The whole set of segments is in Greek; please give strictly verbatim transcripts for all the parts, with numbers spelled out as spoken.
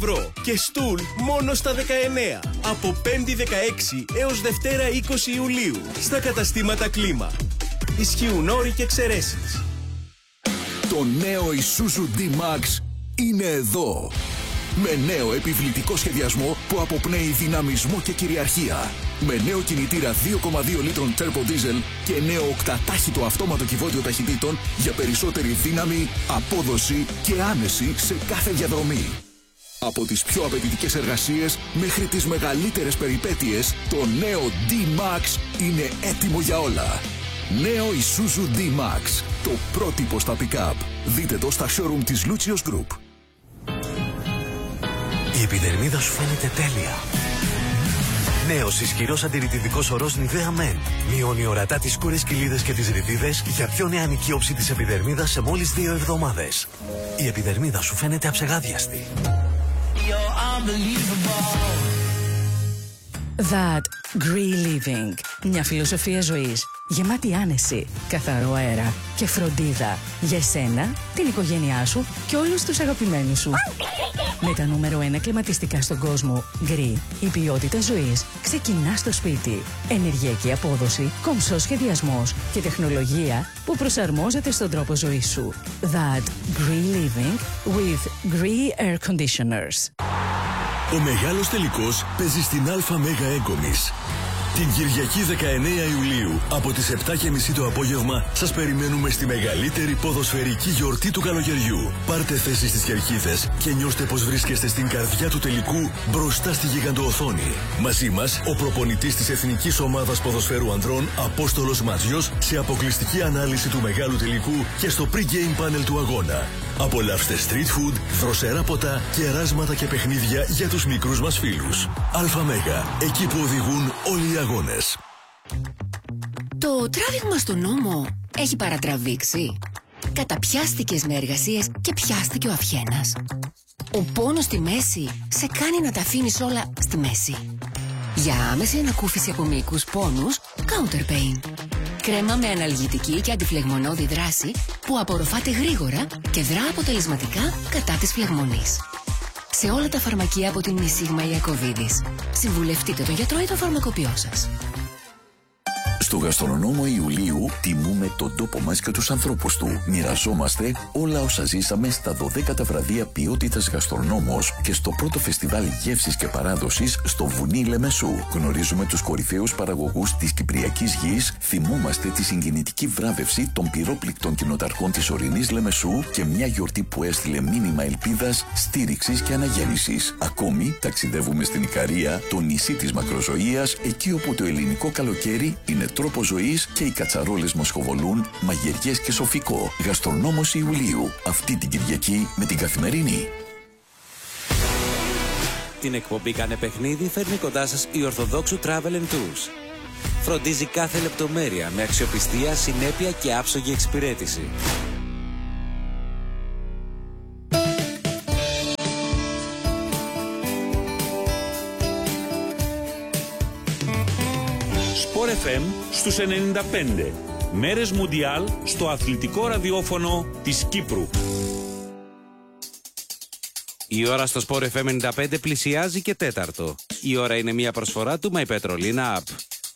Προ και στουλ μόνο στα δεκαεννέα. Από πέμπτη δεκαέξι έως Δευτέρα είκοσι Ιουλίου στα καταστήματα Κλίμα. Ισχύουν όροι και εξαιρέσεις. Το νέο Isuzu D-Max είναι εδώ. Με νέο επιβλητικό σχεδιασμό που αποπνέει δυναμισμό και κυριαρχία. Με νέο κινητήρα δύο κόμμα δύο λίτρων Turbo Diesel και νέο οκτατάχυτο αυτόματο κυβότιο ταχυτήτων για περισσότερη δύναμη, απόδοση και άνεση σε κάθε διαδρομή. Από τις πιο απαιτητικές εργασίες μέχρι τις μεγαλύτερες περιπέτειες, το νέο D-Max είναι έτοιμο για όλα. Νέο Isuzu D-Max, το πρότυπο στα pick-up. Δείτε το στα showroom της Lucius Group. Η επιδερμίδα σου φαίνεται τέλεια. Νέος ισχυρός αντιρρητιδικός ορός Nivea Men. Μειώνει ορατά τις σκούρες κοιλίδες και τις ρητίδες για πιο νεανική όψη της επιδερμίδας σε μόλις δύο εβδομάδες. Η επιδερμίδα σου φαίνεται αψεγάδιαστη. That Green Living. Μια φιλοσοφία ζωής γεμάτη άνεση, καθαρό αέρα και φροντίδα για εσένα, την οικογένειά σου και όλους τους αγαπημένους σου. Με τα νούμερο ένα κλιματιστικά στον κόσμο, Green, η ποιότητα ζωής ξεκινά στο σπίτι. Ενεργειακή απόδοση, κομψός σχεδιασμός και τεχνολογία που προσαρμόζεται στον τρόπο ζωής σου. That Green Living with Green Air Conditioners. Ο μεγάλος τελικός παίζει στην Αλφα Μέγα Έγκομις. Την Κυριακή δεκαεννέα Ιουλίου από τις επτά και μισή το απόγευμα σας περιμένουμε στη μεγαλύτερη ποδοσφαιρική γιορτή του καλοκαιριού. Πάρτε θέση στις κερκίδες και νιώστε πως βρίσκεστε στην καρδιά του τελικού μπροστά στη γιγαντοοθόνη. Μαζί μας ο προπονητής της Εθνικής Ομάδας Ποδοσφαίρου Ανδρών Απόστολος Ματζιός σε αποκλειστική ανάλυση του μεγάλου τελικού και στο pre-game panel του αγώνα. Απολαύστε street food, δροσερά ποτά, κεράσματα και παιχνίδια για τους μικρούς μας φίλους. Αλφα Μέγα, εκεί που οδηγούν όλοι οι αγώνες. Το τράβηγμα στον νόμο έχει παρατραβήξει. Καταπιάστηκες με εργασίες και πιάστηκε ο αυχένας. Ο πόνος στη μέση σε κάνει να τα αφήνεις όλα στη μέση. Για άμεση ανακούφιση από μυϊκούς πόνους, Counter Pain. Κρέμα με αναλγητική και αντιφλεγμονώδη δράση που απορροφάται γρήγορα και δρά αποτελεσματικά κατά της φλεγμονής. Σε όλα τα φαρμακεία από την Μισίγμα Ιακωβίδης. Συμβουλευτείτε τον γιατρό ή τον φαρμακοποιό σας. Στο γαστρονόμο Ιουλίου τιμούμε τον τόπο μας και τους ανθρώπους του. Μοιραζόμαστε όλα όσα ζήσαμε στα δωδέκατα βραδεία ποιότητας γαστρονόμος και στο πρώτο φεστιβάλ γεύσης και παράδοσης στο βουνί Λεμεσού. Γνωρίζουμε τους κορυφαίους παραγωγούς της Κυπριακής Γης, θυμόμαστε τη συγκινητική βράβευση των πυρόπληκτων κοινοταρχών της ορεινής Λεμεσού και μια γιορτή που έστειλε μήνυμα ελπίδας, στήριξης και αναγέννησης. Ακόμη ταξιδεύουμε στην Ικαρία, το νησί της μακροζωίας, εκεί όπου το ελληνικό καλοκαίρι είναι τρόπο ζωής και οι κατσαρόλες μας χοβολούν μαγειριές και σοφικό. Γαστρονόμος Ιουλίου, αυτή την Κυριακή με την Καθημερινή. Την εκπομπή Κάνε Παιχνίδι φέρνει κοντά σας η Ορθοδόξου Travel and Tours. Φροντίζει κάθε λεπτομέρεια με αξιοπιστία, συνέπεια και άψογη εξυπηρέτηση. Sport εφ εμ στους ενενήντα πέντε. Μέρες Μουντιάλ στο αθλητικό ραδιόφωνο της Κύπρου. Η ώρα στο Sport εφ εμ ενενήντα πέντε πλησιάζει και τέταρτο. Η ώρα είναι μια προσφορά του My Petrolina App.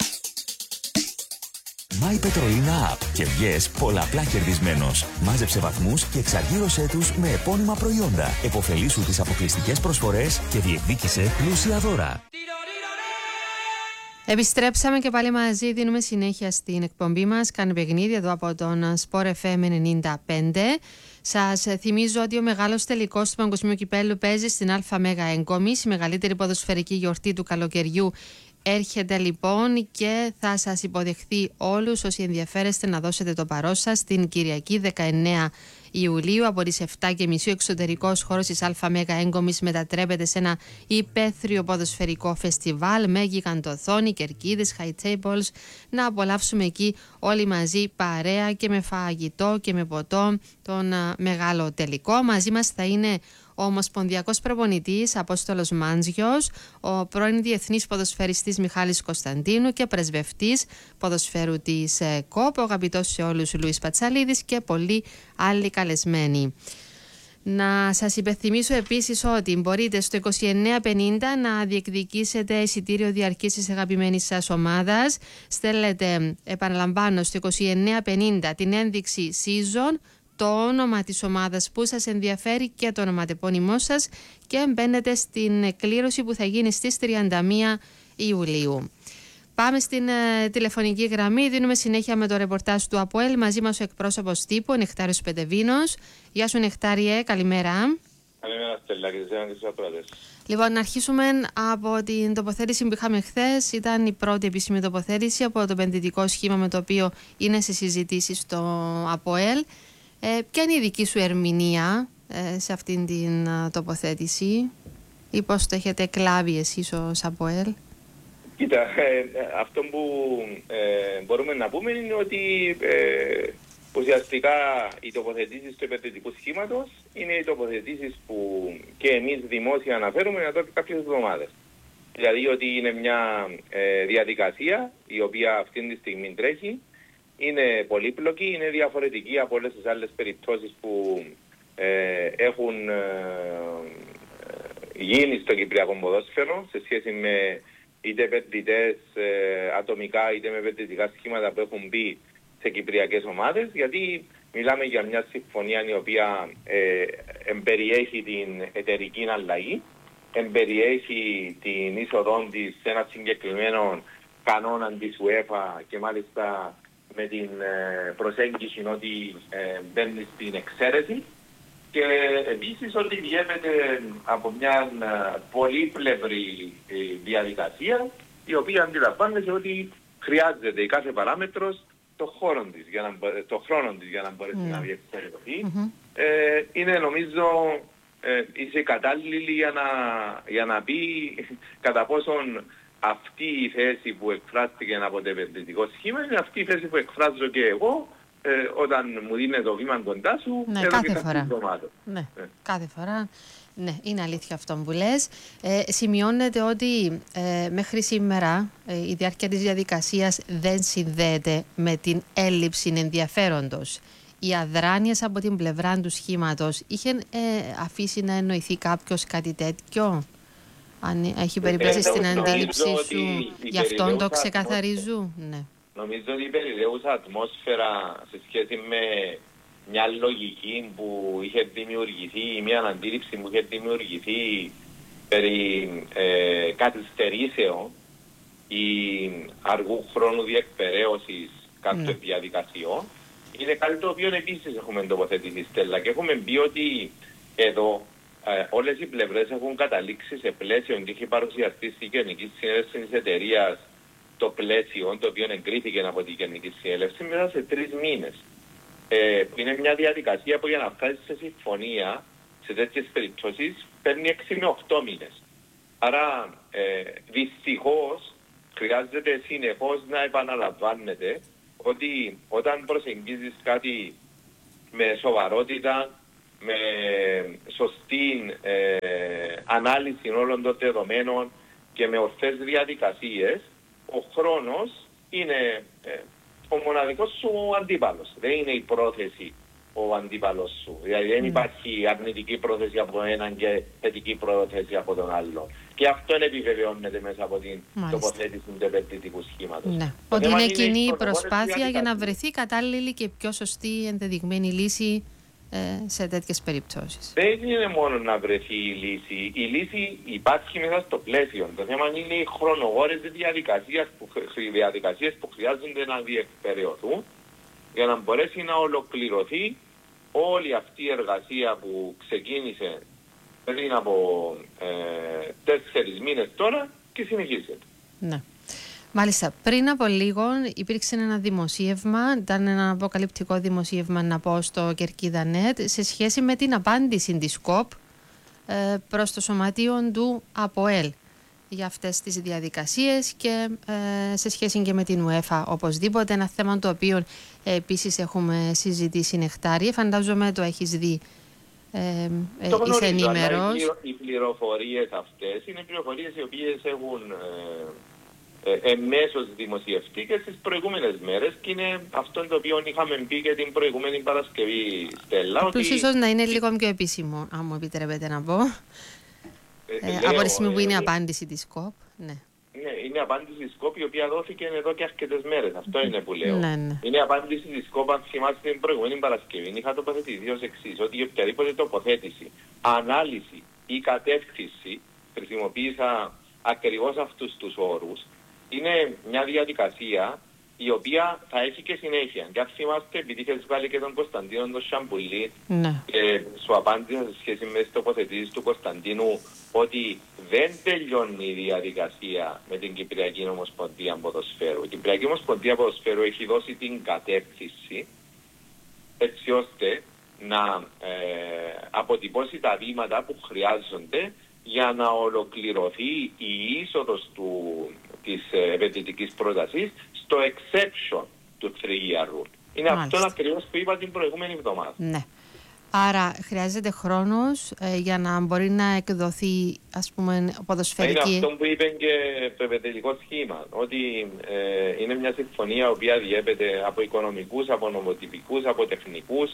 My Petrolina App και βγες πολλαπλά κερδισμένος. Μάζεψε βαθμούς και εξαργύρωσέ τους με επώνυμα προϊόντα. Εποφελήσου τις αποκλειστικές προσφορές και διεκδίκησε πλούσια δώρα. Επιστρέψαμε και πάλι μαζί, δίνουμε συνέχεια στην εκπομπή μας. Κάνε παιχνίδι εδώ από τον Sport εφ εμ ενενήντα πέντε. Σας θυμίζω ότι ο μεγάλος τελικός του Παγκοσμίου Κυπέλλου παίζει στην Αλφα Μέγα Έγκομις, η μεγαλύτερη ποδοσφαιρική γιορτή του καλοκαιριού. Έρχεται λοιπόν και θα σας υποδεχθεί όλους όσοι ενδιαφέρεστε να δώσετε το παρόν σας την Κυριακή δεκαεννέα Ιουλίου από τις επτά και μισή. Ο εξωτερικός χώρος της Αλφα Μέγα Έγκομις μετατρέπεται σε ένα υπαίθριο ποδοσφαιρικό φεστιβάλ με γιγαντοθόνη, κερκίδες, high tables. Να απολαύσουμε εκεί όλοι μαζί παρέα και με φαγητό και με ποτό τον μεγάλο τελικό. Μαζί μας θα είναι ο Ομοσπονδιακός Προπονητής Απόστολος Μάντζιος, ο πρώην Διεθνής Ποδοσφαιριστής Μιχάλης Κωνσταντίνου και Πρεσβευτής Ποδοσφαίρου της ΚΟΠ, ο αγαπητός σε όλους Λουίς Πατσαλίδης και πολλοί άλλοι καλεσμένοι. Να σας υπενθυμίσω επίσης ότι μπορείτε στο είκοσι εννέα πενήντα να διεκδικήσετε εισιτήριο διαρκής της αγαπημένης σας ομάδας. Στέλνετε, επαναλαμβάνω, στο είκοσι εννέα πενήντα την ένδειξη season, το όνομα της ομάδας που σας ενδιαφέρει και το ονοματεπώνυμό σας και μπαίνετε στην κλήρωση που θα γίνει στις τριάντα μία Ιουλίου. Πάμε στην ε, τηλεφωνική γραμμή. Δίνουμε συνέχεια με το ρεπορτάζ του ΑΠΟΕΛ. Μαζί μας ο εκπρόσωπος τύπου, ο Νεκτάριος Πεντεβίνος. Γεια σου, Νεκτάριε, καλημέρα. Καλημέρα, Στέλλα, και σε τους ακροατές. Λοιπόν, να αρχίσουμε από την τοποθέτηση που είχαμε χθες. Ήταν η πρώτη επίσημη τοποθέτηση από το επενδυτικό σχήμα με το οποίο είναι σε συζητήσεις στο ΑΠΟΕΛ. Ε, ποια είναι η δική σου ερμηνεία ε, σε αυτήν την α, τοποθέτηση, ή πώς το έχετε κλάβει εσείς ως ΑΠΟΕΛ? Κοίτα, ε, αυτό που ε, μπορούμε να πούμε είναι ότι ε, ουσιαστικά οι τοποθετήσεις του επενδυτικού σχήματος είναι οι τοποθετήσεις που και εμείς δημόσια αναφέρουμε εδώ και κάποιες εβδομάδες. Δηλαδή ότι είναι μια ε, διαδικασία η οποία αυτή τη στιγμή τρέχει, είναι πολύπλοκη, είναι διαφορετική από όλες τις άλλες περιπτώσεις που ε, έχουν ε, γίνει στο κυπριακό ποδόσφαιρο σε σχέση με είτε επενδυτές ε, ατομικά είτε με επενδυτικά σχήματα που έχουν μπει σε κυπριακές ομάδες, γιατί μιλάμε για μια συμφωνία η οποία ε, εμπεριέχει την εταιρική αλλαγή, εμπεριέχει την είσοδο της σε ένα συγκεκριμένο κανόνα της UEFA και μάλιστα με την ε, προσέγγιση ότι ε, μπαίνει στην εξαίρεση, και επίσης ότι διέπεται από μια ε, πολύπλευρη ε, διαδικασία, η οποία αντιλαμβάνεται ότι χρειάζεται η κάθε παράμετρος το χρόνο της για να, το χρόνο της για να μπορέσει mm. να διεξερευνηθεί. Mm-hmm. Ε, είναι νομίζω ε, είσαι κατάλληλη για να, για να πει κατά πόσον αυτή η θέση που εκφράστηκε από το επενδυτικό σχήμα είναι αυτή η θέση που εκφράζω και εγώ ε, όταν μου δίνει το βήμα κοντά σου. Ναι, κάθε φορά. Ναι, ναι, κάθε φορά. Ναι, είναι αλήθεια αυτό που λες. Ε, σημειώνεται ότι ε, μέχρι σήμερα ε, η διάρκεια της διαδικασίας δεν συνδέεται με την έλλειψη ενδιαφέροντος. Οι αδράνειες από την πλευρά του σχήματος είχε ε, αφήσει να εννοηθεί κάποιος κάτι τέτοιο? Αν έχει περιπέσει στην αντίληψή σου, γι' αυτόν το ξεκαθαρίζουν? Ναι. Νομίζω ότι η περιραίουσα ατμόσφαιρα σε σχέση με μια λογική που είχε δημιουργηθεί, μια αντίληψη που είχε δημιουργηθεί περί ε, καθυστερήσεων ή αργού χρόνου διεκπαιρέωσης κάποιων mm. διαδικασιών, είναι κάτι το οποίο επίσης έχουμε τοποθετήσει, Στέλλα, και έχουμε πει ότι εδώ ε, όλες οι πλευρές έχουν καταλήξει σε πλαίσιο και έχει παρουσιαστεί στη Γενική Συνέλευση της εταιρείας το πλαίσιο το οποίο εγκρίθηκε από τη Γενική Συνέλευση μέσα σε τρεις μήνες. Ε, είναι μια διαδικασία που για να φτάσει σε συμφωνία σε τέτοιες περιπτώσεις παίρνει έξι με οκτώ μήνες. Άρα ε, δυστυχώς χρειάζεται συνεχώς να επαναλαμβάνεται ότι όταν προσεγγίζεις κάτι με σοβαρότητα, με σωστή ε, ανάλυση όλων των δεδομένων και με ορθές διαδικασίες, ο χρόνος είναι ε, ο μοναδικός σου αντίπαλος. Δεν είναι η πρόθεση ο αντίπαλος σου. Δηλαδή δεν υπάρχει αρνητική πρόθεση από έναν και θετική πρόθεση από τον άλλο. Και αυτό επιβεβαιώνεται μέσα από την Μάλιστα. τοποθέτηση του επενδυτικού σχήματος. Ναι. Ότι είναι κοινή η προσπάθεια για να βρεθεί κατάλληλη και πιο σωστή ενδεδειγμένη λύση ε, σε τέτοιες περιπτώσεις. Δεν είναι μόνο να βρεθεί η λύση. Η λύση υπάρχει μέσα στο πλαίσιο. Το θέμα είναι οι χρονοβόρες διαδικασίες που, διαδικασίες που χρειάζονται να διεκπαιρεωθούν για να μπορέσει να ολοκληρωθεί όλη αυτή η εργασία που ξεκίνησε πριν από ε, τέσσερις μήνες τώρα και συνεχίζεται. Ναι. Μάλιστα, πριν από λίγο υπήρξε ένα δημοσίευμα, ήταν ένα αποκαλυπτικό δημοσίευμα να πω στο Κερκίδα.net σε σχέση με την απάντηση της ΚΟΠ ε, προς το σωματείο του ΑΠΟΕΛ για αυτές τις διαδικασίες και ε, σε σχέση και με την UEFA οπωσδήποτε, ένα θέμα το οποίο ε, επίσης έχουμε συζητήσει, Νεκτάριε, φαντάζομαι το έχεις δει. Ε, ε, το γνωρίζω, είσαι ενήμερος. Οι πληροφορίες αυτές είναι πληροφορίες οι οποίες έχουν ε, ε, εμέσως δημοσιευτεί στις προηγούμενες μέρες και είναι αυτό το οποίο είχαμε πει και την προηγούμενη Παρασκευή, Στέλλα. Απλώς ίσως να είναι λίγο πιο επίσημο, αν μου επιτρέπετε να πω. Ε, ε, λέω, από τη στιγμή που είναι η ε, απάντηση της ΚΟΠ. Ναι. Ναι, είναι η απάντηση της ΚΟΠ η οποία δόθηκε εδώ και αρκετές μέρες. Αυτό είναι που λέω. Ναι, ναι. Είναι η απάντηση της ΚΟΠ, αν θυμάστε την προηγούμενη Παρασκευή. Είχα τοποθετηθεί ως εξής, ότι για οποιαδήποτε τοποθέτηση, ανάλυση ή κατεύθυνση, χρησιμοποίησα ακριβώς αυτούς τους όρους, είναι μια διαδικασία η οποία θα έχει και συνέχεια. Και αν θυμάστε, επειδή είχες βγάλει και τον Κωνσταντίνο τον Σαμπουλή, Ναι. και σου απάντησα σε σχέση με τις τοποθετήσεις του Κωνσταντίνου ότι δεν τελειώνει η διαδικασία με την Κυπριακή Ομοσπονδία Ποδοσφαίρου. Η Κυπριακή Ομοσπονδία Ποδοσφαίρου έχει δώσει την κατεύθυνση έτσι ώστε να ε, αποτυπώσει τα βήματα που χρειάζονται για να ολοκληρωθεί η είσοδος του, της ε, επενδυτικής πρότασης στο exception του three-year rule. Είναι Μάλιστα. αυτό ακριβώς που είπα την προηγούμενη εβδομάδα. Ναι. Άρα χρειάζεται χρόνος ε, για να μπορεί να εκδοθεί, ας πούμε, ποδοσφαιρική. Είναι αυτό που είπε και το επενδυτικό σχήμα, ότι ε, είναι μια συμφωνία η οποία διέπεται από οικονομικούς, από νομοτυπικούς, από τεχνικούς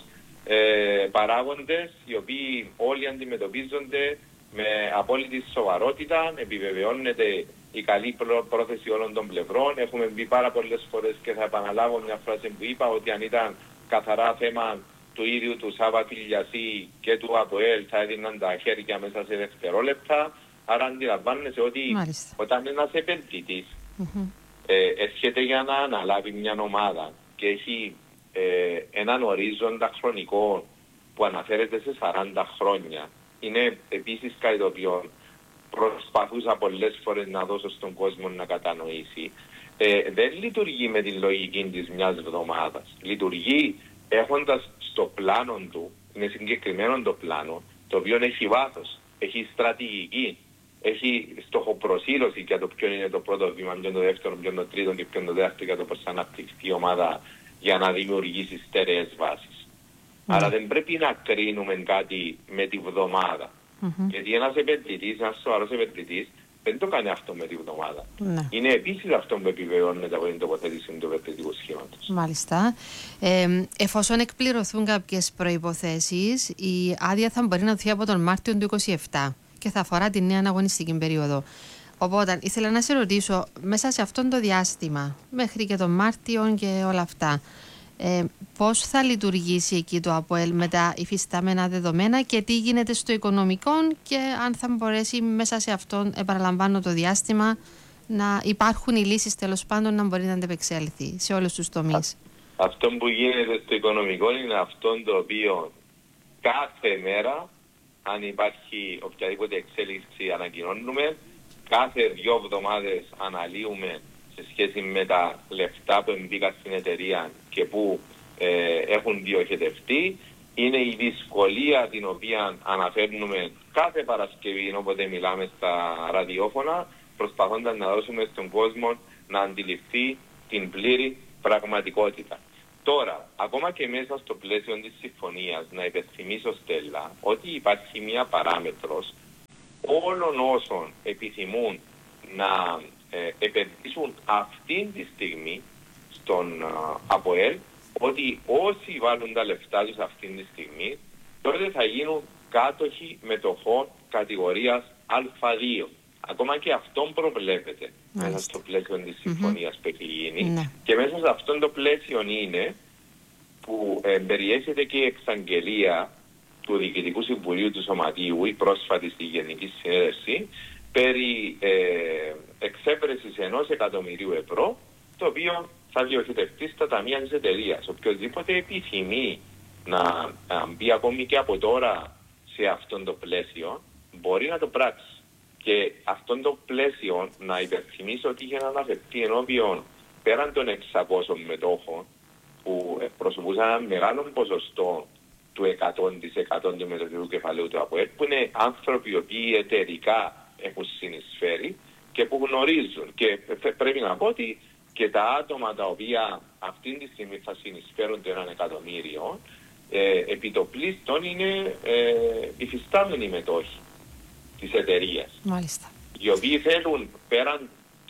ε, παράγοντες, οι οποίοι όλοι αντιμετωπίζονται με απόλυτη σοβαρότητα, επιβεβαιώνεται η καλή πρόθεση όλων των πλευρών. Έχουμε πει πάρα πολλές φορές και θα επαναλάβω μια φράση που είπα, ότι αν ήταν καθαρά θέμα του ίδιου του Σάβα Τηλιασί και του ΑΠΟΕΛ θα έδιναν τα χέρια μέσα σε δευτερόλεπτα. Άρα αντιλαμβάνεσαι ότι Μάλιστα. όταν ένας επενδυτής Mm-hmm. ε, έρχεται για να αναλάβει μια ομάδα και έχει ε, έναν ορίζοντα χρονικό που αναφέρεται σε σαράντα χρόνια, είναι επίσης κάτι το οποίο προσπαθούσα πολλές φορές να δώσω στον κόσμο να κατανοήσει. Ε, δεν λειτουργεί με τη λογική της μιας εβδομάδας. Λειτουργεί έχοντας στο πλάνο του, είναι συγκεκριμένο το πλάνο, το οποίο έχει βάθος, έχει στρατηγική, έχει στοχοπροσήλωση για το ποιο είναι το πρώτο βήμα, ποιο είναι το δεύτερο, ποιο είναι το τρίτο και ποιο είναι το δεύτερο, για το πώς θα αναπτυχθεί η ομάδα για να δημιουργήσει στέρεες βάσεις. Mm. Άρα δεν πρέπει να κρίνουμε κάτι με τη βδομάδα. Mm-hmm. Γιατί ένας επενδυτής, ένας σοβαρός επενδυτής, δεν το κάνει αυτό με τη βδομάδα. Ναι. Είναι επίσης αυτό που επιβεβαιώνεται από την τοποθέτηση του επενδυτικού σχήματος. Μάλιστα. Ε, εφόσον εκπληρωθούν κάποιες προϋποθέσεις, η άδεια θα μπορεί να δοθεί από τον Μάρτιο του είκοσι επτά και θα αφορά τη νέα αγωνιστική περίοδο. Οπότε, ήθελα να σε ρωτήσω, μέσα σε αυτό το διάστημα, μέχρι και τον Μάρτιο και όλα αυτά, ε, πώς θα λειτουργήσει εκεί το ΑΠΟΕΛ με τα υφιστάμενα δεδομένα και τι γίνεται στο οικονομικό και αν θα μπορέσει μέσα σε αυτόν, επαναλαμβάνω, το διάστημα να υπάρχουν οι λύσεις τέλος πάντων να μπορεί να αντεπεξέλθει σε όλους τους τομείς. Αυτό που γίνεται στο οικονομικό είναι αυτό το οποίο κάθε μέρα, αν υπάρχει οποιαδήποτε εξέλιξη, ανακοινώνουμε. Κάθε δύο εβδομάδες αναλύουμε σε σχέση με τα λεφτά που εμπήκαν στην εταιρεία και που ε, έχουν διοχετευτεί. Είναι η δυσκολία την οποία αναφέρνουμε κάθε Παρασκευή όποτε μιλάμε στα ραδιόφωνα, προσπαθώντας να δώσουμε στον κόσμο να αντιληφθεί την πλήρη πραγματικότητα. Τώρα, ακόμα και μέσα στο πλαίσιο της συμφωνίας, να υπενθυμίσω, Στέλλα, ότι υπάρχει μια παράμετρος όλων όσων επιθυμούν να ε, επενδύσουν αυτή τη στιγμή στον uh, ΑΠΟΕΛ, ότι όσοι βάλουν τα λεφτά τους αυτή τη στιγμή, τότε θα γίνουν κάτοχοι μετοχών κατηγορίας Α δύο. Ακόμα και αυτό προβλέπεται μέσα στο πλαίσιο της συμφωνίας mm-hmm. που έχει γίνει. Ναι. Και μέσα σε αυτό το πλαίσιο είναι που ε, περιέχεται και η εξαγγελία του Διοικητικού Συμβουλίου του Σωματείου, η πρόσφατη στη Γενική Συνέλευση, περί ε, εξέπρεσης ενός εκατομμυρίου ευρώ, το οποίο θα διοχετευτεί στα ταμεία της εταιρείας. Οποιοςδήποτε επιθυμεί να, να μπει ακόμη και από τώρα σε αυτό το πλαίσιο, μπορεί να το πράξει. Και αυτό το πλαίσιο, να υπενθυμίσω ότι είχε αναφερθεί ενώπιον πέραν των εξακόσιων μετόχων, που εκπροσωπούσαν ένα μεγάλο ποσοστό του εκατό τοις εκατό του μετοχικού κεφαλαίου του ΑΠΟΕΛ, που είναι άνθρωποι οι οποίοι εταιρικά έχουν συνεισφέρει και που γνωρίζουν. Και πρέπει να πω ότι και τα άτομα τα οποία αυτή τη στιγμή θα συνεισφέρουν το έναν εκατομμύριο, ε, επί το πλήστον είναι ε, υφιστάμενοι μετόχοι της εταιρείας. Μάλιστα. Οι οποίοι θέλουν πέραν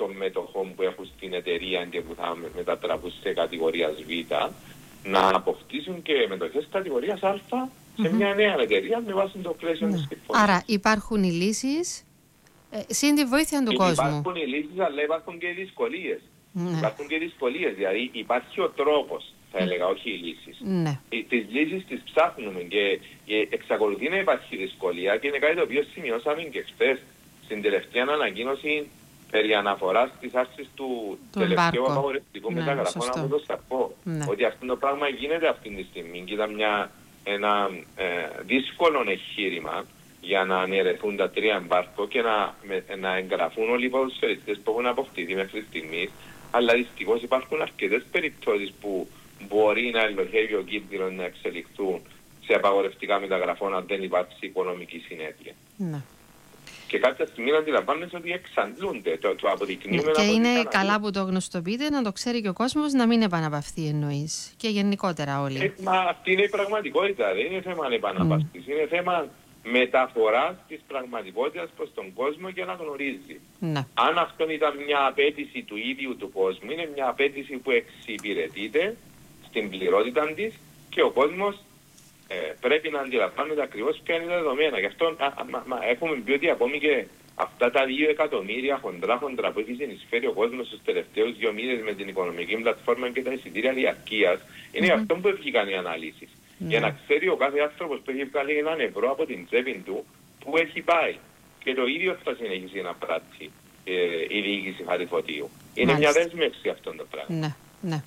των μετοχών που έχουν στην εταιρεία και που θα μετατραπούν σε κατηγορία Β, να αποκτήσουν και μετοχές κατηγορίας Α σε mm-hmm. μια νέα εταιρεία με βάση το πλαίσιο ναι. της συμφωνίας. Άρα υπάρχουν οι λύσεις, ε, συν τη βοήθεια του κόσμου. Υπάρχουν οι λύσεις, αλλά υπάρχουν και οι δυσκολίες. Ναι. Υπάρχουν και οι δυσκολίες, δηλαδή υπάρχει ο τρόπος, θα έλεγα, όχι οι λύσεις. Ναι. Τις λύσεις τις ψάχνουμε και, και εξακολουθεί να υπάρχει δυσκολία και είναι κάτι το οποίο σημειώσαμε και χθες στην τελευταία ανακοίνωση περί αναφοράς της άρσης του το τελευταίου μπάρκο. απαγορευτικού ναι, μεταγραφών από το Σκαρπό. Ναι. Ότι αυτό το πράγμα γίνεται αυτή τη στιγμή και ήταν μια, ένα ε, δύσκολο εγχείρημα για να αναιρεθούν τα τρία μπάρκο και να, με, να εγγραφούν όλοι οι ποδοσφαιριστές που έχουν αποκτηθεί μέχρι στιγμή. Αλλά δυστυχώς υπάρχουν αρκετές περιπτώσεις που μπορεί να ελοχεύει ο κίνδυνος να εξελιχθούν σε απαγορευτικά μεταγραφών αν δεν υπάρξει οικονομική συνέπεια. Ναι. Και κάποια στιγμή να αντιλαμβάνεσαι ότι εξαντλούνται, το, το αποδεικνύουμε. Και είναι καλά που το γνωστοποιείτε, να το ξέρει και ο κόσμος, να μην επαναπαυθεί εννοείς. Και γενικότερα όλοι. Ε, μα αυτή είναι η πραγματικότητα, δεν είναι θέμα επαναπαυθής. Mm. Είναι θέμα μεταφοράς της πραγματικότητας προς τον κόσμο και να γνωρίζει. Ναι. Αν αυτό ήταν μια απέτηση του ίδιου του κόσμου, είναι μια απέτηση που εξυπηρετείται στην πληρότητα της και ο κόσμος ε, πρέπει να αντιλαμβάνεται ακριβώς ποια είναι τα δεδομένα. Γι' αυτό α, α, μα, μα, έχουμε πει ότι ακόμη και αυτά τα δύο εκατομμύρια χοντρά χοντρά που έχει συνεισφέρει ο κόσμος στους τελευταίους δύο μήνες με την οικονομική πλατφόρμα και τα εισιτήρια διαρκείας, είναι mm-hmm. αυτό που βγήκαν οι αναλύσεις. Mm-hmm. Για να ξέρει ο κάθε άνθρωπος που έχει βγάλει έναν ευρώ από την τσέπη του που έχει πάει. Και το ίδιο θα συνεχίσει να πράττει ε, η διοίκηση Χατζηφωτίου. Είναι Μάλιστα. μια δέσμευση αυτό το πράγμα. Ναι, ναι.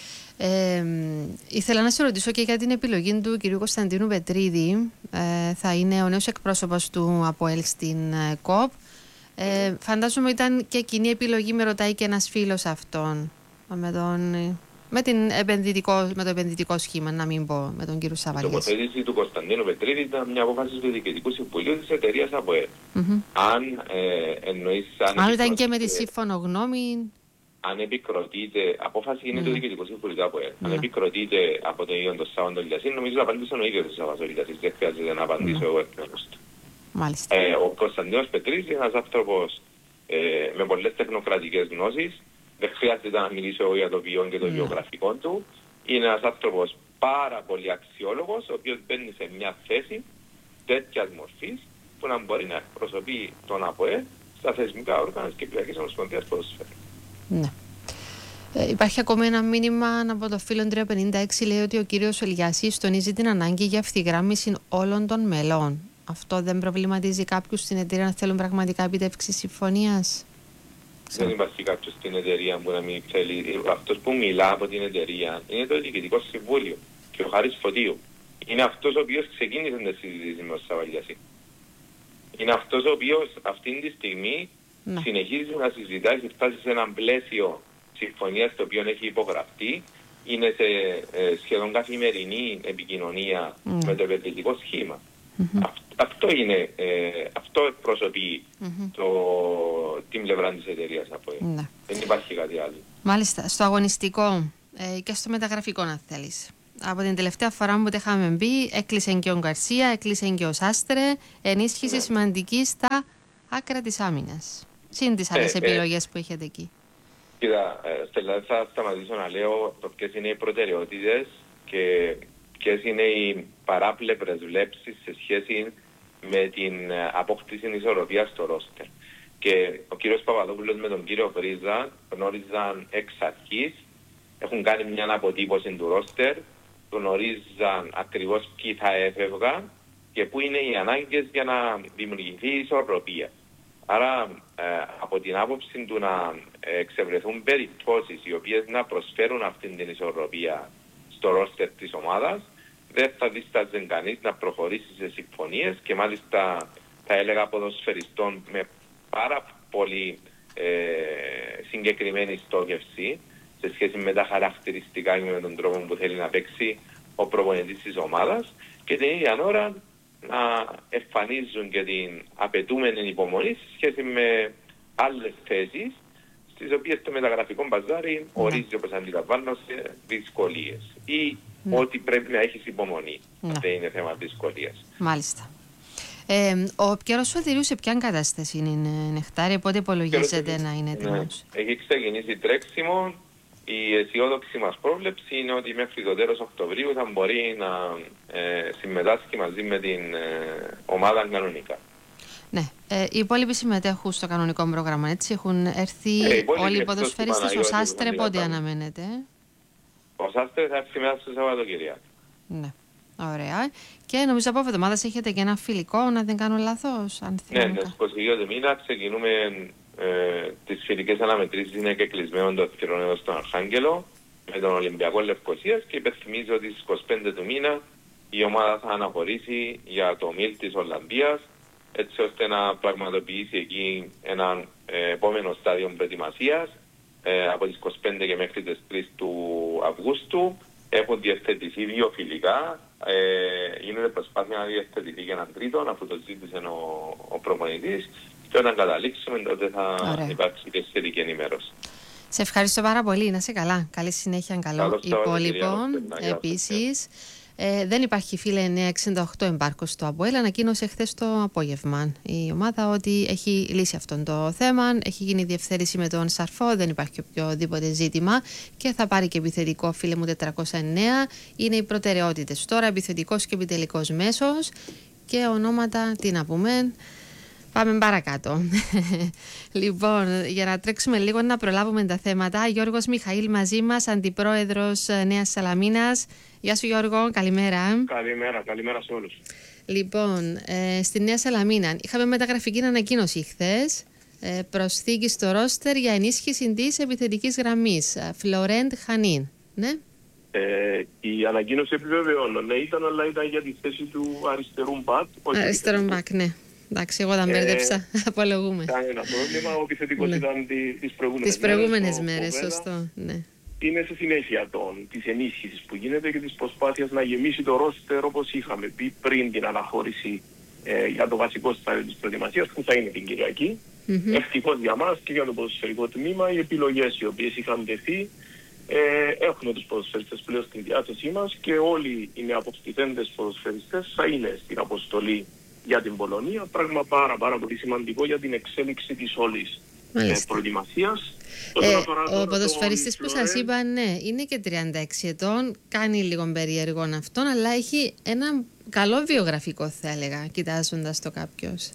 Ε, ήθελα να σε ρωτήσω και για την επιλογή του κ. Κωνσταντίνου Πετρίδη. Ε, θα είναι ο νέος εκπρόσωπος του ΑΠΟΕΛ στην ε, ΚΟΠ. Ε, φαντάζομαι ήταν και κοινή επιλογή, με ρωτάει και ένας φίλος αυτόν. Με, τον, με, την επενδυτικό, με το επενδυτικό σχήμα, να μην πω, με τον κύριο Σαββαλιές. Η τοποθέτηση του Κωνσταντίνου Πετρίδη ήταν μια απόφαση του Διοικητικού Συμβουλίου της εταιρείας ΑΠΟΕΛ. Mm-hmm. Αν ε, εννοείς... Αν, αν ήταν και με τη σύμφωνο γνώμη... Αν επικροτείται, απόφαση είναι mm. το Διοικητικό Συμβουλίο του ΑΠΟΕΛ. Mm. Αν επικροτείται από τον ίδιο τον Σάββατο Λιασίν, νομίζω να απαντήσαν ο ίδιος ο Σάββατο Λιασίν. Δεν χρειάζεται να απαντήσω mm. εγώ εκ μέρους του. Μάλιστα. Ε, ο Κωνσταντίνος Πετρίδης είναι ένας άνθρωπος ε, με πολλές τεχνοκρατικές γνώσεις. Δεν χρειάζεται να μιλήσω εγώ για το βιόν και το mm. βιογραφικό του. Είναι ένας άνθρωπος πάρα πολύ αξιόλογος, ο οποίος μπαίνει σε μια θέση τέτοιας μορφής που να μπορεί να εκπροσωπεί τον ΑΠΟΕΛ στα θεσμικά όργανα της Κυπριακής Ομοσπονδίας Ποδοσφαίρου. Ναι. Ε, υπάρχει ακόμη ένα μήνυμα από το φίλο τριακόσια πενήντα έξι, λέει ότι ο κύριος Ελιασής τονίζει την ανάγκη για ευθυγράμμιση όλων των μελών. Αυτό δεν προβληματίζει κάποιους στην εταιρεία να θέλουν πραγματικά επιτεύξη συμφωνίας? Δεν υπάρχει κάποιος στην εταιρεία που να μην θέλει. Αυτός που μιλά από την εταιρεία είναι το Διοικητικό Συμβούλιο και ο Χάρης Φωτίου. Είναι αυτός ο οποίος ξεκίνησε να συζητήσει με τον Σαββαλιασί. Είναι αυτός ο οποίος αυτή τη στιγμή να. συνεχίζει να συζητάει, έχει φτάσει σε ένα πλαίσιο συμφωνίας το οποίο έχει υπογραφεί. Είναι σε ε, σχεδόν καθημερινή επικοινωνία mm. με το επενδυτικό σχήμα. Mm-hmm. Αυτ, αυτό είναι, ε, αυτό εκπροσωπεί mm-hmm. το, την πλευρά της εταιρείας από mm. Δεν υπάρχει κάτι άλλο. Μάλιστα, στο αγωνιστικό ε, και στο μεταγραφικό, αν θέλεις. Από την τελευταία φορά που τα είχαμε μπει, έκλεισε και ο Γκαρσία, έκλεισε και ο Σάστρε, ενίσχυση ναι. σημαντική στα άκρα της άμυνας. Συν τις άλλες ε, επιλογές ε, που έχετε εκεί. Κοίτα, ε, Στέλλα, θα σταματήσω να λέω το ποιες είναι οι προτεραιότητες και ποιες είναι οι παράπλευρες βλέψεις σε σχέση με την απόκτηση ισορροπίας στο ρόστερ. Και ο κύριος Παπαδόπουλος με τον κύριο Βρίζα γνώριζαν εξ αρχής, έχουν κάνει μια αποτύπωση του ρόστερ, γνωρίζαν ακριβώς ποιοι θα έφευγαν και πού είναι οι ανάγκες για να δημιουργηθεί η ισορροπία. Άρα ε, από την άποψη του να εξευρεθούν περιπτώσεις οι οποίες να προσφέρουν αυτήν την ισορροπία στο ρόστερ της ομάδας, δεν θα δίσταζε κανείς να προχωρήσει σε συμφωνίες και μάλιστα θα έλεγα ποδοσφαιριστών με πάρα πολύ ε, συγκεκριμένη στόχευση σε σχέση με τα χαρακτηριστικά και με τον τρόπο που θέλει να παίξει ο προπονητής της ομάδας και την ίδια ώρα να εμφανίζουν και την απαιτούμενη υπομονή σε σχέση με άλλες θέσεις στις οποίες το μεταγραφικό μπαζάρι ορίζει, όπως αντιλαμβάνονται, δυσκολίες ή ναι. ότι πρέπει να έχεις υπομονή. Ναι. Δεν είναι θέμα δυσκολίας. Μάλιστα. Ε, ο Πιέρος Σωτηρίου σε ποια κατάσταση είναι, Νεκτάρη, πότε υπολογίζεται να είναι έτοιμος? Ναι. Έχει ξεκινήσει τρέξιμο. Η αισιόδοξη μας πρόβλεψη είναι ότι μέχρι το τέλος Οκτωβρίου θα μπορεί να ε, συμμετάσχει μαζί με την ε, ομάδα κανονικά. Ναι. Ε, οι υπόλοιποι συμμετέχουν στο κανονικό πρόγραμμα, έτσι. Έχουν έρθει ε, όλοι οι ποδοσφαιριστές. Ο Σάστρε πότε αναμένεται? Ο Σάστρε θα έρθει μέσα στο Σαββατοκύριακο. Ναι. Ωραία. Και νομίζω από εβδομάδα έχετε και ένα φιλικό, να δεν κάνω λάθος. Αν ναι, ναι, στις είκοσι δύο του μήνα ξεκινούμε ε, τις φιλικές αναμετρήσεις, είναι και κλεισμένο το θηρόν εδώ στον Αρχάγγελο με τον Ολυμπιακό Λευκωσίας, και υπενθυμίζω ότι στις είκοσι πέντε του μήνα η ομάδα θα αναχωρήσει για το Μίλ της Ολλανδίας, έτσι ώστε να πραγματοποιήσει εκεί ένα ε, επόμενο στάδιο προετοιμασίας ε, από τις είκοσι πέντε και μέχρι τις τρεις του Αυγούστου. Έχουν διευθετηθεί δύο φιλικά. Ε, γίνεται προσπάθεια να διευθετηθεί και έναν τρίτον, αφού το ζήτησε ο, ο προπονητής. Και όταν καταλήξουμε, τότε θα Ωραία. υπάρξει και σχετική ενημέρωση. Σε ευχαριστώ πάρα πολύ. Να είσαι καλά. Καλή συνέχεια. Καλό υπόλοιπο. Επίσης, ε, δεν υπάρχει, φίλε, εννιακόσια εξήντα οκτώ εμπάρκος στο ΑΠΟΕΛ. Ανακοίνωσε χθες το απόγευμα η ομάδα ότι έχει λύσει αυτό το θέμα. Έχει γίνει διευθέρηση με τον Σαρφό. Δεν υπάρχει οποιοδήποτε ζήτημα. Και θα πάρει και επιθετικό, φίλε μου, τετρακόσια εννέα. Είναι οι προτεραιότητες τώρα. Επιθετικός και επιτελικός μέσος. Και ονόματα, τι να πούμε. Πάμε παρακάτω. Λοιπόν, για να τρέξουμε λίγο να προλάβουμε τα θέματα. Γιώργος Μιχαήλ μαζί μας, αντιπρόεδρος Νέας Σαλαμίνας. Γεια σου, Γιώργο, καλημέρα. Καλημέρα, καλημέρα σε όλους. Λοιπόν, ε, στη Νέα Σαλαμίνα είχαμε μεταγραφική ανακοίνωση χθες. Ε, προσθήκη στο ρόστερ για ενίσχυση της επιθετικής γραμμής. Φλωρέντ Χανίν. Ναι. Ε, η ανακοίνωση επιβεβαιώνω. Ναι, ήταν, αλλά ήταν για τη θέση του αριστερού μπακ. Αριστερού μπακ, ναι. Εντάξει, εγώ τα μπέρδεψα. Ε, Απολογούμε. Κανένα πρόβλημα. Ο επιθετικός ναι. ήταν τις προηγούμενες, τις προηγούμενες μέρες. μέρες σωστό. Ναι. Είναι σε συνέχεια της ενίσχυσης που γίνεται και της προσπάθειας να γεμίσει το ρόστερ, όπως είχαμε πει πριν την αναχώρηση ε, για το βασικό στάδιο της προετοιμασίας, που θα είναι την Κυριακή. Mm-hmm. Ευτυχώς για μας και για το ποδοσφαιρικό τμήμα, οι επιλογές οι οποίες είχαν τεθεί, ε, έχουμε τους ποδοσφαιριστές πλέον στη διάθεσή μας και όλοι οι νεαποκτηθέντες ποδοσφαιριστές θα είναι στην αποστολή για την Πολωνία, πράγμα πάρα, πάρα πολύ σημαντικό για την εξέλιξη της όλης ε, προετοιμασίας. Ε, ο ποδοσφαιριστής που σας είπα, ναι, είναι και τριάντα έξι ετών, κάνει λίγο περίεργο αυτόν, αλλά έχει ένα καλό βιογραφικό, θα έλεγα, κοιτάζοντας το κάποιος.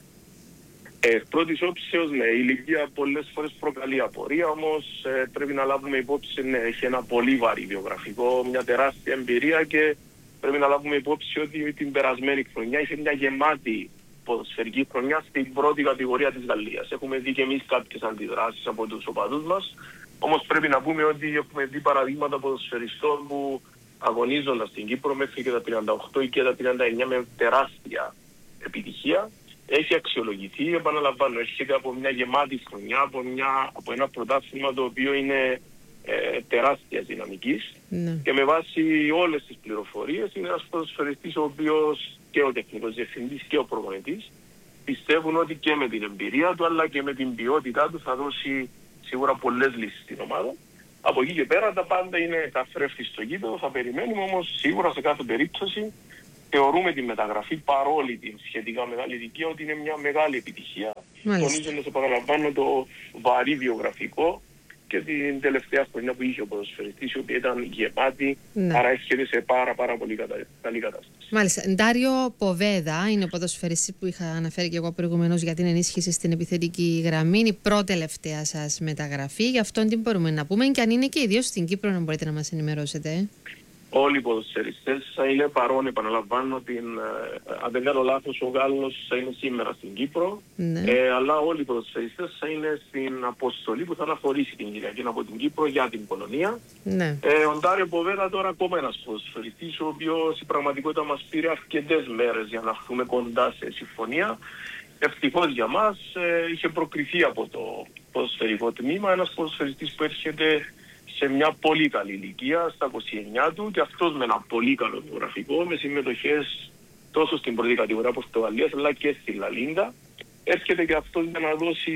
Ε, πρώτης όψεως, ναι, η ηλικία πολλές φορές προκαλεί απορία, όμως ε, πρέπει να λάβουμε υπόψη, ναι, έχει ένα πολύ βαρύ βιογραφικό, μια τεράστια εμπειρία, και πρέπει να λάβουμε υπόψη ότι την περασμένη χρονιά είχε μια γεμάτη ποδοσφαιρική χρονιά στην πρώτη κατηγορία της Γαλλίας. Έχουμε δει και εμείς κάποιες αντιδράσεις από τους οπαδούς μας, όμως πρέπει να πούμε ότι έχουμε δει παραδείγματα ποδοσφαιριστών που αγωνίζονταν στην Κύπρο μέχρι και τα τριάντα οκτώ ή και τα τριάντα εννιά με τεράστια επιτυχία. Έχει αξιολογηθεί, επαναλαμβάνω, έρχεται από μια γεμάτη χρονιά, από, μια, από ένα πρωτάθλημα το οποίο είναι ε, τεράστιας δυναμικής. Ναι. Και με βάση όλες τις πληροφορίες είναι ένας ποδοσφαιριστής ο οποίος και ο τεχνικός διευθυντής και ο προπονητής πιστεύουν ότι και με την εμπειρία του αλλά και με την ποιότητά του θα δώσει σίγουρα πολλές λύσεις στην ομάδα. Από εκεί και πέρα τα πάντα είναι καθρέφτη στο γήπεδο, θα περιμένουμε, όμως σίγουρα σε κάθε περίπτωση θεωρούμε τη μεταγραφή, παρόλη την σχετικά μεγάλη ηλικία, ότι είναι μια μεγάλη επιτυχία. Τονίζοντας, επαναλαμβάνω, το βαρύ βιογραφικό και την τελευταία χρονιά που είχε ο ποδοσφαιριστής, η οποία ήταν γεμάτη, ναι. Άρα έρχεται σε πάρα, πάρα πολύ κατα... καλή κατάσταση. Μάλιστα. Ντάριο Ποβέδα είναι ο ποδοσφαιριστής που είχα αναφέρει και εγώ προηγουμένως για την ενίσχυση στην επιθετική γραμμή. Είναι η πρώτη τελευταία σας μεταγραφή. Γι' αυτόν τι μπορούμε να πούμε, και αν είναι και ιδίως στην Κύπρο, να μπορείτε να μας ενημερώσετε. Όλοι οι ποδοσφαιριστές θα είναι παρόν, επαναλαμβάνω, την, ε, αν δεν κάνω λάθος, ο Γάλλος θα είναι σήμερα στην Κύπρο, ναι. ε, αλλά όλοι οι ποδοσφαιριστές θα είναι στην αποστολή που θα αναχωρήσει την Κυριακή από την Κύπρο για την Πολωνία. Ναι. Ε, ο Ντάριο Ποβέδα τώρα ακόμα ένας ποδοσφαιριστής, ο οποίος η πραγματικότητα μας πήρε αρκετές μέρες για να έρθουμε κοντά σε συμφωνία. Ευτυχώς για μας ε, είχε προκριθεί από το ποδοσφαιρικό τμήμα ένας ποδοσφαιριστής που έρχεται σε μια πολύ καλή ηλικία, στα είκοσι εννιά του, και αυτός με ένα πολύ καλό βιογραφικό, με συμμετοχές τόσο στην πρώτη κατηγορία Πορτογαλίας αλλά και στη Λαλίντα. Έρχεται και αυτός για να δώσει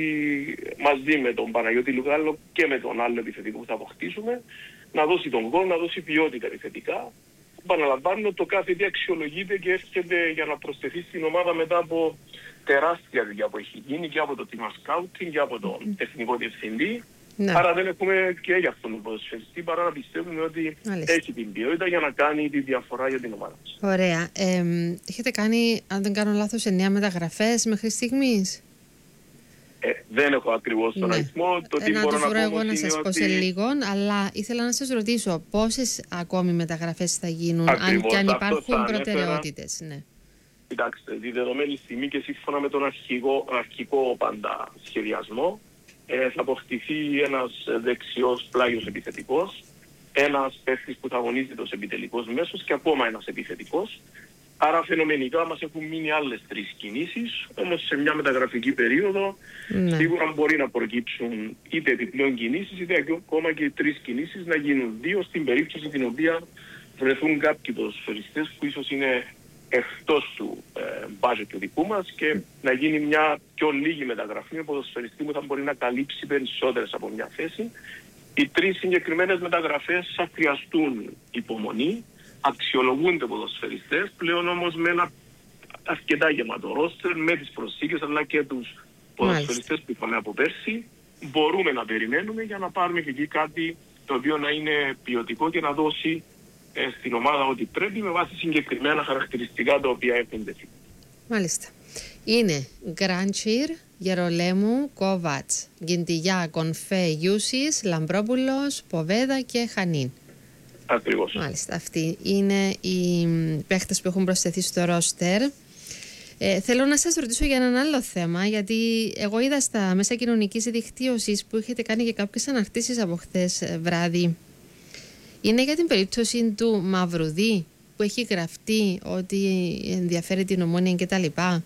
μαζί με τον Παναγιώτη Λουγάλο και με τον άλλο επιθετικό που θα αποκτήσουμε, να δώσει τον γκολ, να δώσει ποιότητα επιθετικά. Επαναλαμβάνω, το κάθε τι αξιολογείται και έρχεται για να προσθεθεί στην ομάδα μετά από τεράστια δουλειά που έχει γίνει και από το team scouting και από τον mm. τεχνικό διευθυντή. Ναι. Άρα δεν έχουμε και για αυτόν τον ποδοσφαιριστή παρά να πιστεύουμε ότι Μάλιστα. έχει την ποιότητα για να κάνει τη διαφορά για την ομάδα μας. Ωραία. Ε, έχετε κάνει, αν δεν κάνω λάθος, εννέα μεταγραφές μέχρι στιγμής. Ε, δεν έχω ακριβώς τον ναι. αριθμό. Το τι να μπορώ το να πω εγώ να σας πω σε λίγο, αλλά ήθελα να σας ρωτήσω πόσες ακόμη μεταγραφές θα γίνουν, ακριβώς, αν και αν υπάρχουν προτεραιότητες. Ναι. Κοιτάξτε, τη δεδομένη στιγμή και σύμφωνα με τον αρχικό, αρχικό πάντα σχεδιασμό, ε, θα αποκτηθεί ένας δεξιός πλάγιος επιθετικός, ένας παίκτης που θα αγωνίζεται ως επιτελικός μέσος και ακόμα ένας επιθετικός. Άρα φαινομενικά μας έχουν μείνει άλλες τρεις κινήσεις, όμως σε μια μεταγραφική περίοδο ναι. σίγουρα μπορεί να προκύψουν είτε επιπλέον κινήσεις είτε ακόμα και τρεις κινήσεις να γίνουν δύο στην περίπτωση την οποία βρεθούν κάποιοι ποδοσφαιριστές που ίσως είναι εκτός του ε, budget του δικού μας και να γίνει μια πιο λίγη μεταγραφή με ποδοσφαιριστή που θα μπορεί να καλύψει περισσότερες από μια θέση. Οι τρεις συγκεκριμένες μεταγραφές θα χρειαστούν υπομονή, αξιολογούνται ποδοσφαιριστές, πλέον όμως με ένα αρκετά γεμάτο ρόστερ, με τις προσθήκες αλλά και τους ποδοσφαιριστές που είχαμε από πέρσι, μπορούμε να περιμένουμε για να πάρουμε και εκεί κάτι το οποίο να είναι ποιοτικό και να δώσει ε, στην ομάδα ό,τι πρέπει με βάση συγκεκριμένα χαρακτηριστικά τα οποία έχουν τεθεί. Μάλιστα. Είναι Γκράντσιρ, Γερολέμου, Κόβατς, Γκεντιγιά, Κονφέ, Γιούσης, Λαμπρόπουλος, Ποβέδα και Χανίν. Ακριβώς. Μάλιστα. Αυτοί είναι οι παίχτες που έχουν προσθεθεί στο ρόστερ. Ε, θέλω να σας ρωτήσω για έναν άλλο θέμα, γιατί εγώ είδα στα μέσα κοινωνικής δικτύωσης που έχετε κάνει και κάποιες αναρτήσεις από χθες βράδυ. Είναι για την περίπτωση του Μαυρουδί που έχει γραφτεί ότι ενδιαφέρει την Ομόνοια κτλ.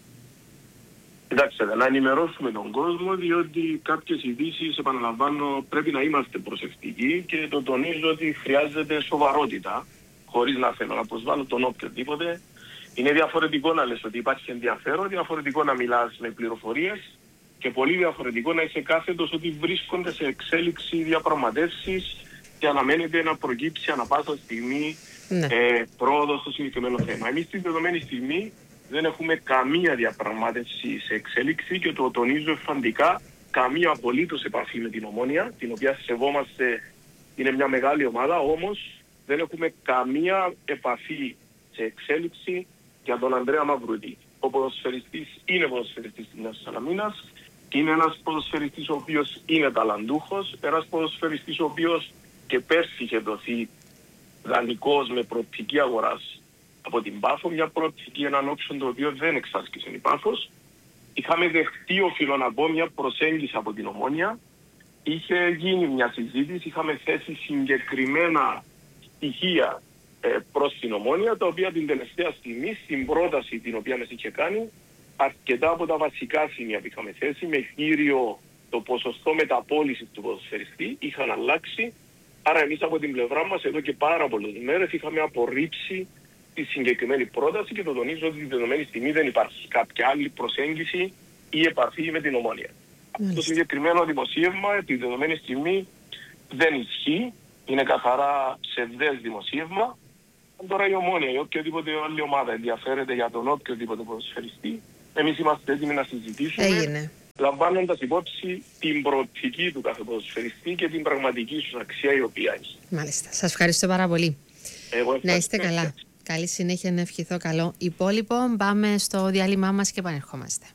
Κοιτάξτε, να ενημερώσουμε τον κόσμο, διότι κάποιες ειδήσεις, επαναλαμβάνω, πρέπει να είμαστε προσεκτικοί και το τονίζω ότι χρειάζεται σοβαρότητα, χωρίς να θέλω να προσβάλλω τον οποιοδήποτε. Είναι διαφορετικό να λες ότι υπάρχει ενδιαφέρον, διαφορετικό να μιλάς με πληροφορίες και πολύ διαφορετικό να είσαι κάθετος ότι βρίσκονται σε εξέλιξη διαπραγματεύσεις και αναμένεται να προκύψει ανα πάσα στιγμή ναι. ε, πρόοδο στο συγκεκριμένο θέμα. Εμείς στη δεδομένη στιγμή δεν έχουμε καμία διαπραγμάτευση σε εξέλιξη και το τονίζω εφαντικά, καμία απολύτως επαφή με την Ομόνοια, την οποία σεβόμαστε, είναι μια μεγάλη ομάδα, όμως δεν έχουμε καμία επαφή σε εξέλιξη για τον Ανδρέα Μαυρουδί. Ο ποδοσφαιριστής είναι ποδοσφαιριστής της Νέας Σαλαμίνας, είναι ένας ποδοσφαιριστής ο οποίος είναι ταλαντούχος, ένας ποδοσφαιριστής ο οποίος και πέρσι είχε δοθεί δανεικός με προοπτική αγοράς από την Πάφο, μια προοπτική, έναν όψον το οποίο δεν εξάσκησε η Πάφος. Είχαμε δεχτεί, οφείλω να πω, μια προσέγγιση από την Ομόνοια. Είχε γίνει μια συζήτηση, είχαμε θέσει συγκεκριμένα στοιχεία ε, προς την Ομόνοια, τα οποία την τελευταία στιγμή, στην πρόταση την οποία μας είχε κάνει, αρκετά από τα βασικά σημεία που είχαμε θέσει, με κύριο το ποσοστό μεταπώλησης του ποδοσφαιριστή, είχαν αλλάξει. Άρα εμείς από την πλευρά μας εδώ και πάρα πολλές μέρες είχαμε απορρίψει τη συγκεκριμένη πρόταση και το τονίζω ότι τη δεδομένη στιγμή δεν υπάρχει κάποια άλλη προσέγγιση ή επαφή με την Ομόνοια. Αυτό το συγκεκριμένο δημοσίευμα τη δεδομένη στιγμή δεν ισχύει, είναι καθαρά ψευδές δημοσίευμα. Αν τώρα η Ομόνοια ή οποιαδήποτε άλλη ομάδα ενδιαφέρεται για τον οποιοδήποτε ποδοσφαιριστή, εμείς είμαστε έτοιμοι να συζητήσουμε. Έγινε. Λαμβάνοντας υπόψη την προοπτική του κάθε ποδοσφαιριστή και την πραγματική σου αξία η οποία έχει. Μάλιστα. Σας ευχαριστώ πάρα πολύ. Εγώ να είστε καλά. Καλή συνέχεια, να ευχηθώ καλό υπόλοιπο. Πάμε στο διάλειμμά μας και επανερχόμαστε.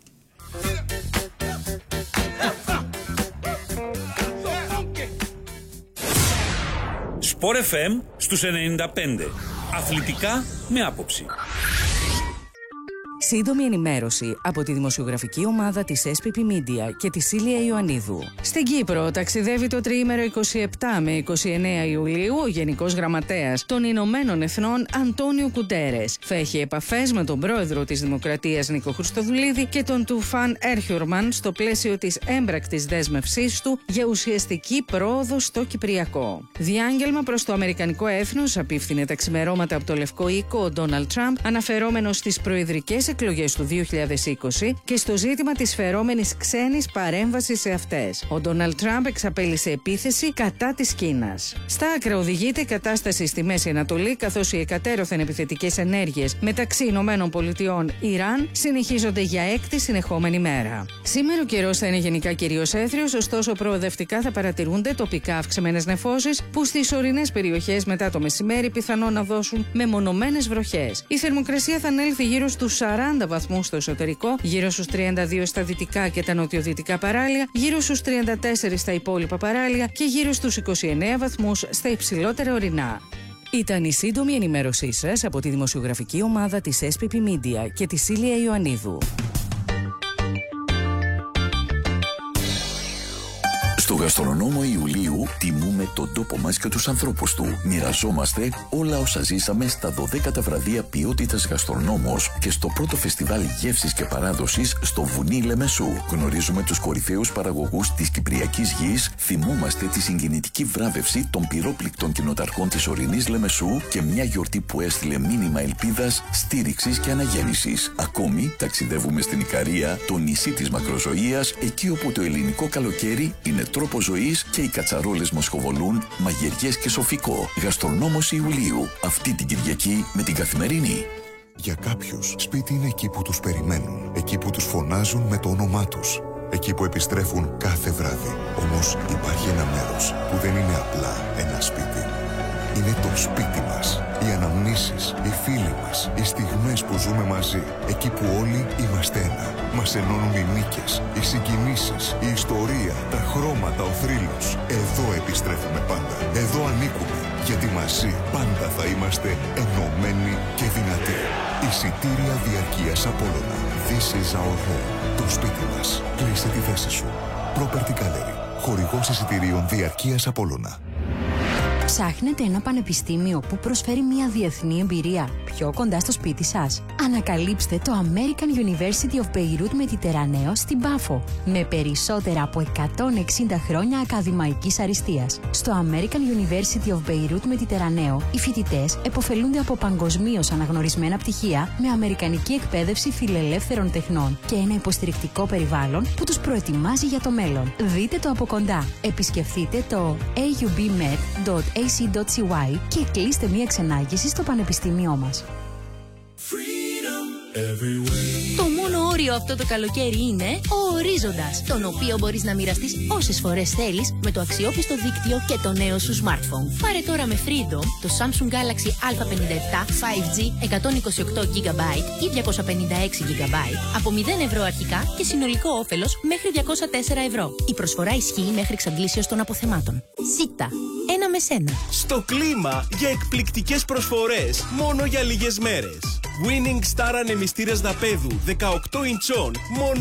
Σπορ εφ εμ στους ενενήντα πέντε. Αθλητικά με άποψη. Σύντομη ενημέρωση από τη δημοσιογραφική ομάδα της ες πι πι Media και τη Σίλια Ιωαννίδου. Στην Κύπρο ταξιδεύει το τριήμερο είκοσι επτά με είκοσι εννέα Ιουλίου ο Γενικός Γραμματέας των Ηνωμένων Εθνών Αντώνιο Κουτέρες. Θα έχει επαφές με τον πρόεδρο της Δημοκρατίας Νίκο Χριστοδουλίδη και τον Τουφάν Έρχιουρμαν στο πλαίσιο της έμπρακτης δέσμευσής του για ουσιαστική πρόοδο στο Κυπριακό. Διάγγελμα προς το Αμερικανικό έθνος απίφθινε τα ξημερώματα από το Λευκό Οίκο ο Ντόναλντ Τραμπ, αναφερόμενος στις προεδρικές εκλογές εκλογές του δύο χιλιάδες είκοσι και στο ζήτημα της φερόμενης ξένης παρέμβασης σε αυτές. Ο Ντόναλντ Τραμπ εξαπέλυσε επίθεση κατά της Κίνας. Στα άκρα οδηγείται η κατάσταση στη Μέση Ανατολή, καθώς οι εκατέρωθεν επιθετικές ενέργειες μεταξύ Ηνωμένων Πολιτειών Ιράν συνεχίζονται για έκτη συνεχόμενη μέρα. Σήμερα ο καιρός θα είναι γενικά κυρίως έθριος, ωστόσο προοδευτικά θα παρατηρούνται τοπικά αυξημένες νεφώσεις που στις ορεινές περιοχές μετά το μεσημέρι πιθανόν να δώσουν μεμονωμένες βροχές. Η θερμοκρασία θα ανέλθει γύρω στους σαράντα βαθμούς στο εσωτερικό, γύρω στους τριάντα δύο στα δυτικά και τα νοτιοδυτικά παράλια, γύρω στους τριάντα τέσσερα στα υπόλοιπα παράλια και γύρω στους είκοσι εννέα βαθμούς στα υψηλότερα ορεινά. Ήταν η σύντομη ενημέρωσή σας από τη δημοσιογραφική ομάδα της ες πι πι Media και τη Σίλια Ιωαννίδου. Στο γαστρονόμο Ιουλίου τιμούμε τον τόπο μας και τους ανθρώπους του. Μοιραζόμαστε όλα όσα ζήσαμε στα δωδέκατα βραδεία ποιότητας γαστρονόμος και στο πρώτο φεστιβάλ γεύσης και παράδοσης στο βουνί Λεμεσού. Γνωρίζουμε τους κορυφαίους παραγωγούς της Κυπριακής Γης, θυμόμαστε τη συγκινητική βράβευση των πυρόπληκτων κοινοταρχών της ορεινής Λεμεσού και μια γιορτή που έστειλε μήνυμα ελπίδας, στήριξης και αναγέννησης. Ακόμη ταξιδεύουμε στην Ικαρία, το νησί της μακροζωίας, εκεί όπου το ελληνικό καλοκαίρι είναι τρόπο ζωής και οι κατσαρόλες μοσχοβολούν μαγειριές και σοφικό. Γαστρονόμος Ιουλίου, αυτή την Κυριακή με την Καθημερινή. Για κάποιους, σπίτι είναι εκεί που τους περιμένουν, εκεί που τους φωνάζουν με το όνομά τους, εκεί που επιστρέφουν κάθε βράδυ. Όμως υπάρχει ένα μέρος που δεν είναι απλά ένα σπίτι. Είναι το σπίτι μας. Οι αναμνήσεις, οι φίλοι μας, οι στιγμές που ζούμε μαζί. Εκεί που όλοι είμαστε ένα. Μας ενώνουν οι νίκες, οι συγκινήσεις, η ιστορία, τα χρώματα, ο θρύλος. Εδώ επιστρέφουμε πάντα. Εδώ ανήκουμε. Γιατί μαζί πάντα θα είμαστε ενωμένοι και δυνατοί. Εισιτήρια διαρκείας Απόλλωνα. This is our home. Το σπίτι μας. Κλείσε τη θέση σου. Property Gallery. Χορηγός εισιτηρίων διαρκείας Απόλλωνα. Ψάχνετε ένα πανεπιστήμιο που προσφέρει μια διεθνή εμπειρία πιο κοντά στο σπίτι σας? Ανακαλύψτε το American University of Beirut Mediterraneo στην Πάφο, με περισσότερα από εκατόν εξήντα χρόνια ακαδημαϊκής αριστείας. Στο American University of Beirut Mediterraneo, οι φοιτητές επωφελούνται από παγκοσμίως αναγνωρισμένα πτυχία με αμερικανική εκπαίδευση φιλελεύθερων τεχνών και ένα υποστηρικτικό περιβάλλον που τους προετοιμάζει για το μέλλον. Δείτε το από κοντά. Επισκεφτείτε το έι γιου μπι μεντ τελεία έι σι τελεία σι γουάι και κλείστε μία ξενάγηση στο πανεπιστήμιό μας. Το μόνο όριο αυτό το καλοκαίρι είναι ο ορίζοντας, τον οποίο μπορείς να μοιραστείς όσες φορές θέλεις με το αξιόπιστο δίκτυο και το νέο σου smartphone. Πάρε τώρα με Freedom το Samsung Galaxy Α πενήντα επτά φάιβ τζι εκατόν είκοσι οκτώ τζι μπι ή διακόσια πενήντα έξι τζι μπι από μηδέν ευρώ αρχικά και συνολικό όφελος μέχρι διακόσια τέσσερα ευρώ. Η προσφορά ισχύει μέχρι εξαντλήσεως των αποθεμάτων. Σίτα. Ένα με σένα. Στο κλίμα για εκπληκτικές προσφορές μόνο για λίγες μέρες. Winning Star ανεμιστήρες δαπέδου δεκαοκτώ ιντσών μόνο